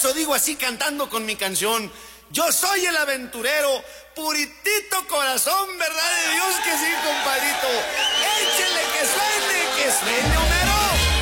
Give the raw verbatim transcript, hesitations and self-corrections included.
eso digo así cantando con mi canción. Yo soy el aventurero, puritito corazón, verdad de Dios que sí, compadrito. Échele que suene, que suene.